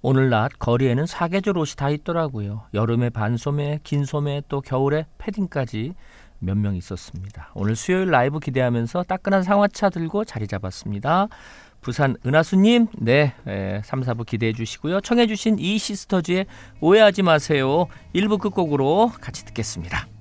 오늘 낮 거리에는 사계절 옷이 다 있더라고요. 여름에 반소매, 긴 소매, 또 겨울에 패딩까지 몇 명 있었습니다. 오늘 수요일 라이브 기대하면서 따끈한 상화차 들고 자리 잡았습니다. 부산 은하수님, 3, 4부 기대해 주시고요. 청해 주신 이 시스터즈의 오해하지 마세요. 1부 끝곡으로 같이 듣겠습니다.